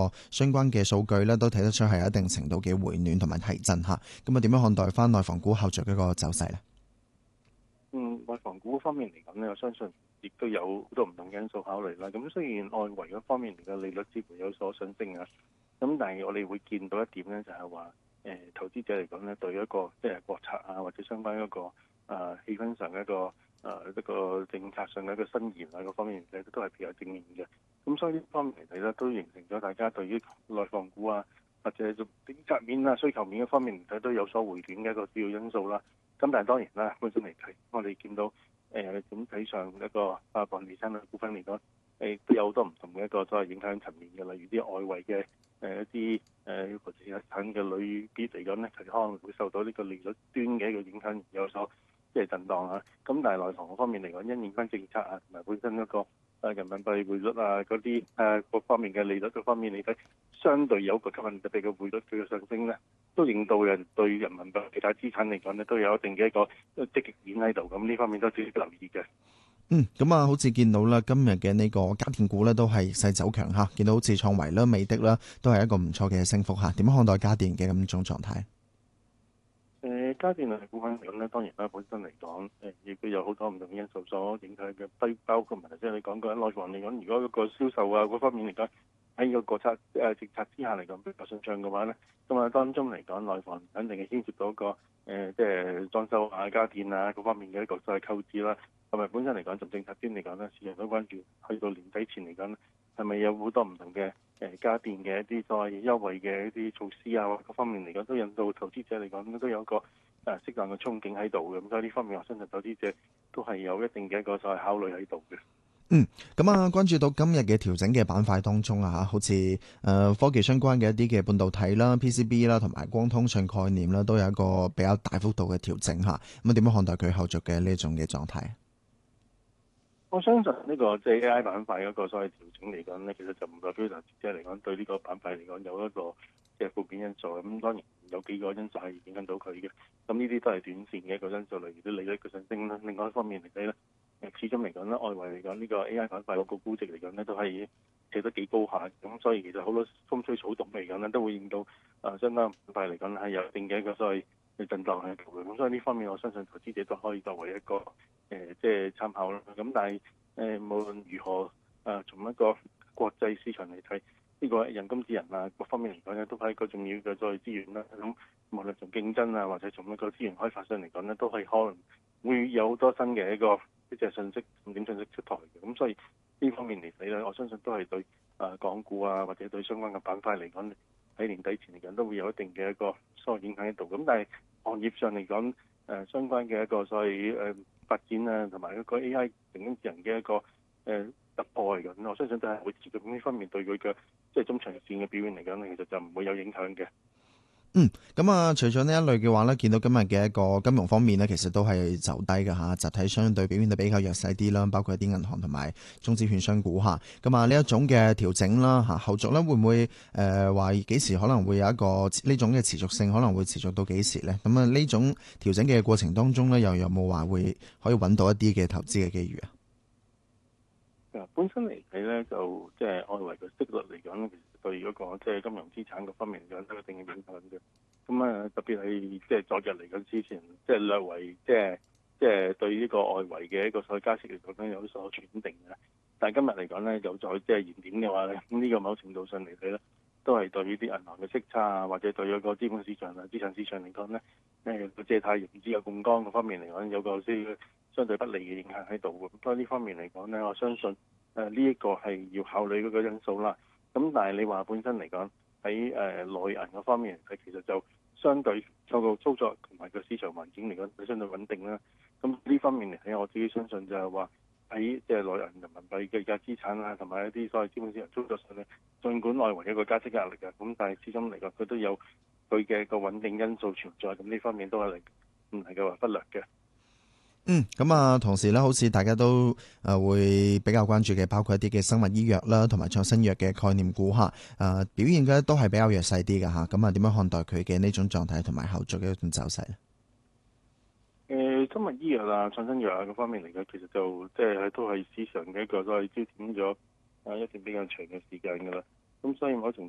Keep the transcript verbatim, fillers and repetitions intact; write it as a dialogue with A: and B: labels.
A: 個相關嘅數據咧，都睇得出係有一定程度嘅回暖同埋提振嚇。咁啊，點樣看待翻內房股後續嘅一個走勢咧？
B: 嗯，內房股方面嚟講咧，我相信亦都有好多唔同因素考慮啦。咁雖然外圍嗰方面嚟嘅利率似乎有所上升啊，咁但係我哋會見到一點咧，就係話誒投資者嚟講咧，對一個即係國策啊，或者相關一個誒氣氛上嘅一個誒、呃、一個政策上嘅一個新言啊，嗰方面嚟睇都係比較正面嘅。咁所以呢方面嚟睇咧，都形成咗大家對於內房股啊，或者政策面啊、需求面嘅方面嚟睇都有所回暖嘅一個主要因素啦。咁但係當然啦，本身嚟睇，我哋見到誒、呃、整體上一個啊房地產嘅股份嚟講，誒、呃、都有好多唔同嘅一個所謂影響層面嘅，例如啲外圍嘅誒、呃、一啲誒房地產嘅類別嚟講咧，佢可能會受到呢個利率端嘅一個影響，有所即係震盪啊。咁但係內房方面嚟講，因應翻政策啊，同埋本身一個誒人民幣匯率啊嗰啲誒各方面嘅利率嗰方面嚟睇，相對有個吸引力，特別嘅匯率佢嘅上升咧，都令到人對人民幣其他資產嚟講咧，都有一定嘅一個積極面喺度。咁呢方面都值得留意嘅。
A: 嗯，咁啊，好似見到啦，今日嘅呢個家電股咧都係勢走強嚇，見到好似創維啦、美的啦，都係一個唔錯嘅升幅嚇。點樣看待家電嘅咁種狀態？
B: 誒家電類股份嚟講咧，當然啦，本身嚟講誒亦都有好多唔同因素所影響嘅，包包括問題，即係你講過內房嚟講，如果個銷售啊嗰方面嚟講，喺個國策誒政策之下嚟講比較順暢嘅話咧，咁啊當中嚟講內房肯定係牽涉到個誒即係裝修啊、家電啊嗰方面嘅一個所謂購置啦，同埋本身嚟講從政策端嚟講咧，市場都關注去到年底前嚟講咧，係咪有好多唔同嘅誒家電嘅一啲所謂優惠嘅一啲措施啊，各方面嚟講都引到投資者嚟講都有一個誒適當嘅憧憬喺度嘅，咁所以呢方面我相信投資者都係有一定嘅一個所謂考慮喺度嘅。
A: 嗯，咁啊，關注到今日嘅調整嘅板塊當中啊，嚇，好似誒、呃、科技相關嘅一啲嘅半導體啦、P C B 啦，同埋光通訊概念啦，都有一個比較大幅度嘅調整嚇。咁啊，點樣看待佢後續嘅呢一種嘅狀態？
B: 我相信呢個即係 A I 板塊嗰個所謂調整嚟講咧，其實就唔代表投資者嚟講對呢個板塊嚟講有一個即係負面因素。咁當然有幾個因素係影響到佢嘅。咁呢啲都係短線嘅一個因素，例如啲利率嘅上升啦。另外一方面嚟睇咧，誒始終嚟講咧，外圍嚟講呢個 A I 板塊嗰個估值嚟講咧，都係企得幾高下。咁所以其實好多風吹草動嚟講咧，都會令到誒相關板塊嚟講係有一定嘅一個所謂嘅震盪喺度嘅。咁所以呢方面，我相信投資者都可以作為一個誒、呃、即係參考啦。咁但係誒、呃、無論如何誒、呃，從一個國際市場嚟睇，呢、這個人工智能啊各方面嚟講咧，都係一個重要嘅作為資源啦。咁無論從競爭啊，或者從一個資源開發上嚟講咧，都係可能會有好多新嘅一個一隻信息、重點信息出台嘅。咁所以呢方面嚟睇咧，我相信都係對誒、呃、港股啊，或者對相關嘅板塊嚟講，喺年底前嚟講都會有一定嘅一個所謂影響喺度。咁但係行業上嚟講，誒、呃、相關嘅一個所謂誒、呃、發展啊，同埋一個 A I 人工智能嘅一個誒、呃、突破嚟講，我相信都係會持續。咁呢方面對佢嘅即係中長線嘅表現嚟講咧，其實就唔會有影響嘅。
A: 嗯，咁啊，除咗呢一類嘅話咧，見到今日嘅一個金融方面咧，其實都係走低嘅嚇，集體相對表現得比較弱勢啲啦，包括一啲銀行同埋中資券商股嚇。咁啊，呢一種嘅調整啦嚇，後續咧會唔會誒話幾時可能會有一個呢種嘅持續性，可能會持續到幾時咧？咁啊，呢種調整嘅過程當中咧，又有冇話會可以揾到一啲嘅投資嘅機遇啊？
B: 本身嚟睇咧，就即係外圍嘅息率嚟講咧，其實對嗰個即係金融資產嗰方面嚟講都有一定嘅影響嘅。咁啊，特別係即係昨日嚟講之前，即係略為即係即係對呢個外圍嘅一個所謂加息嚟講咧有所轉定嘅。但係今日嚟講咧，又再即係延點嘅話咧，咁呢個某程度上嚟睇咧，都係對於啲銀行嘅息差啊，或者對嗰個資本市場啊、資產市場嚟講咧，誒個借貸融資有槓桿嗰方面嚟講，有個啲相對不利嘅影響喺度嘅。咁所以呢方面嚟講咧，我相信。誒呢一個係要考慮嗰個因素啦。咁但係你話本身嚟講喺誒內銀嗰方面嚟睇，其實就相對個個操作同埋個市場環境嚟講，係相對穩定啦。咁呢方面嚟睇，我自己相信就係話喺即係內銀人民幣嘅價資產啊，同埋一啲所謂資本市場操作上咧，儘管外圍一個加息壓力嘅，咁但係始終嚟講佢都有佢嘅個穩定因素存在。咁呢方面都係唔能夠話忽略嘅。
A: 嗯，咁啊，同時咧，好似大家都誒會比較關注嘅，包括一啲嘅生物醫藥啦，同埋創新藥嘅概念股嚇，誒表現嘅都係比較弱勢啲嘅嚇。咁啊，點樣看待佢嘅呢種狀態同埋後續嘅一種走勢咧？
B: 誒、呃，生物醫藥啊、創新藥啊嗰方面嚟講，其實就即係都係市場嘅一個都係焦點咗啊一段比較長嘅時間㗎啦。咁所以某程